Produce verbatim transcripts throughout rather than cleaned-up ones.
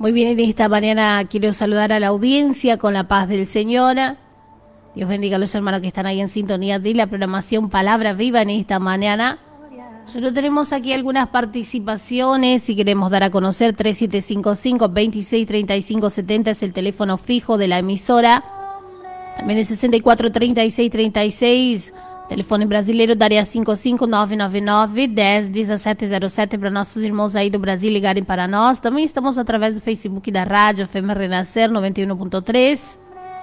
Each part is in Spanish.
Muy bien, en esta mañana quiero saludar a la audiencia con la paz del Señor. Dios bendiga a los hermanos que están ahí en sintonía de la programación Palabra Viva en esta mañana. Nosotros tenemos aquí algunas participaciones y queremos dar a conocer tres siete cinco cinco, dos seis tres cinco siete cero es el teléfono fijo de la emisora. También el sesenta y cuatro treinta y seis treinta y seis, telefone brasileiro da área cinco cinco nove nove nove, dez dezessete zero sete para nossos irmãos aí do Brasil ligarem para nós. Também estamos através do Facebook da Rádio F M Renascer noventa e um ponto três.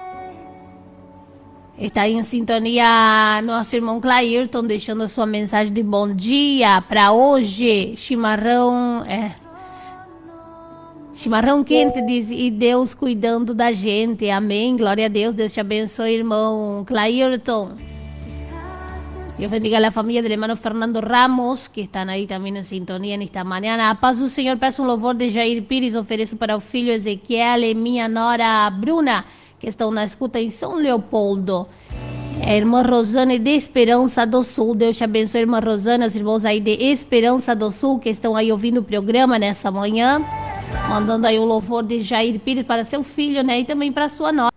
Está aí em sintonia nosso irmão Clairton, deixando a sua mensagem de bom dia para hoje. Chimarrão, é, chimarrão quente, diz, e Deus cuidando da gente. Amém. Glória a Deus. Deus te abençoe, irmão Clairton. Dios bendiga a la familia del hermano Fernando Ramos, que están ahí también en sintonía en esta mañana. A paz do Senhor, peço um louvor de Jair Pires, ofereço para o filho Ezequiel e minha nora Bruna, que estão na escuta em São Leopoldo. A irmã Rosane de Esperança do Sul, Deus te abençoe, irmã Rosane, os irmãos aí de Esperança do Sul, que estão aí ouvindo o programa nessa manhã, mandando aí um louvor de Jair Pires para seu filho, né, e também para sua nora.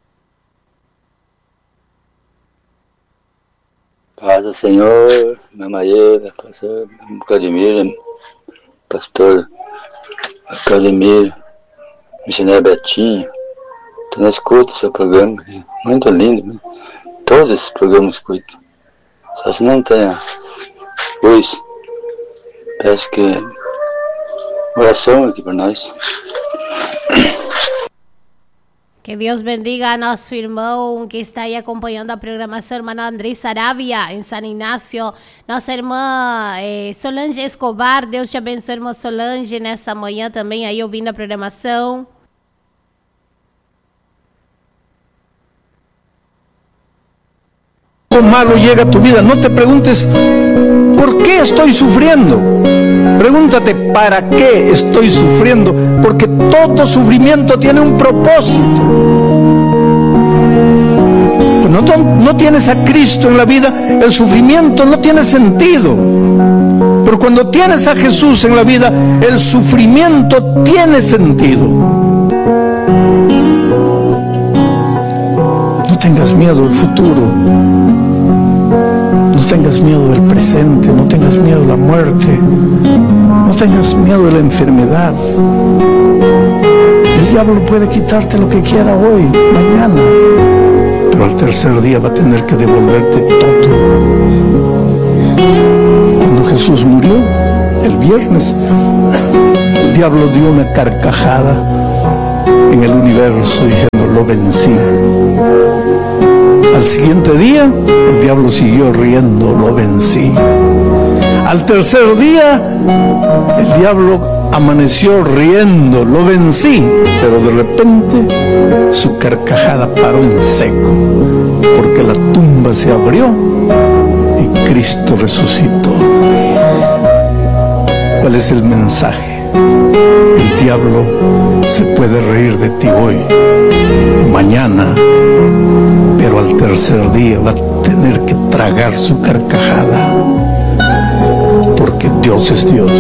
Paz do Senhor, minha Maíra, pastor Claudemir, pastor Claudemir, missionário Betinho. Estou na escuta do seu programa, muito lindo, né? Todos esses programas escuto. Só se não tem luz. Peço que oração aqui para nós. Que Deus bendiga a nosso irmão que está aí acompanhando a programação, irmão Andrés Saravia, em San Ignacio. Nossa irmã eh, Solange Escobar, Deus te abençoe, irmã Solange, nessa manhã também aí ouvindo a programação. Algo malo llega a tu vida, no te preguntes ¿por qué estoy sufriendo? Pregúntate ¿para qué estoy sufriendo? Porque todo sufrimiento tiene un propósito. Pues no, no tienes a Cristo en la vida, el sufrimiento no tiene sentido. Pero cuando tienes a Jesús en la vida, el sufrimiento tiene sentido. No tengas miedo del futuro. No tengas miedo del presente, no tengas miedo de la muerte, no tengas miedo de la enfermedad. El diablo puede quitarte lo que quiera hoy, mañana, pero al tercer día va a tener que devolverte todo. Cuando Jesús murió, el viernes, el diablo dio una carcajada en el universo diciendo: lo vencí. Al siguiente día, el diablo siguió riendo: lo vencí. Al tercer día, el diablo amaneció riendo: lo vencí. Pero de repente, su carcajada paró en seco, porque la tumba se abrió y Cristo resucitó. ¿Cuál es el mensaje? El diablo se puede reír de ti hoy, mañana, pero al tercer día va a tener que tragar su carcajada, porque Dios es Dios.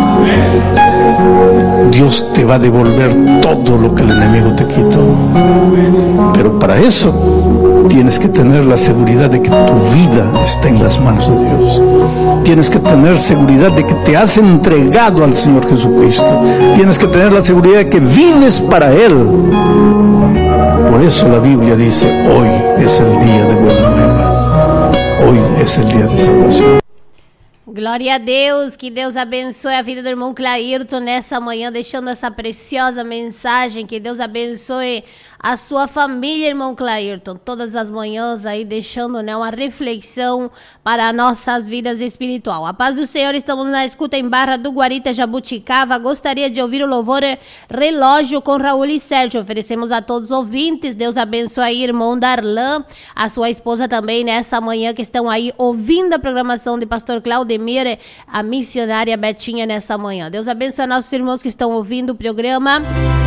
Dios te va a devolver todo lo que el enemigo te quitó, pero para eso tienes que tener la seguridad de que tu vida está en las manos de Dios. Tienes que tener seguridad de que te has entregado al Señor Jesucristo. Tienes que tener la seguridad de que vives para Él. Por eso la Biblia dice: hoy es el día de buena nueva. Hoy es el día de salvación. Glória a Deus, que Deus abençoe a vida do irmão Clairton nessa manhã, deixando essa preciosa mensagem. Que Deus abençoe a sua família, irmão Clairton, todas as manhãs aí deixando, né, uma reflexão para nossas vidas espiritual. A paz do Senhor, estamos na escuta em Barra do Guarita, Jabuticaba. Gostaria de ouvir o louvor Relógio com Raul e Sérgio. Oferecemos a todos os ouvintes. Deus abençoe aí, irmão Darlan, a sua esposa também nessa manhã, que estão aí ouvindo a programação de pastor Claudemir, a missionária Betinha nessa manhã. Deus abençoe a nossos irmãos que estão ouvindo o programa.